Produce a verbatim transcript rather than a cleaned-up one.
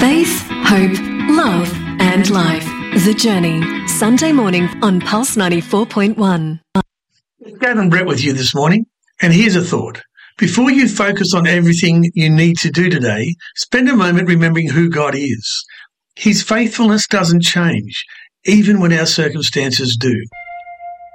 Faith, hope, love and life. The Journey. Sunday morning on Pulse ninety-four point one. Gavin Brett with you this morning, and here's a thought. Before you focus on everything you need to do today, spend a moment remembering who God is. His faithfulness doesn't change, even when our circumstances do.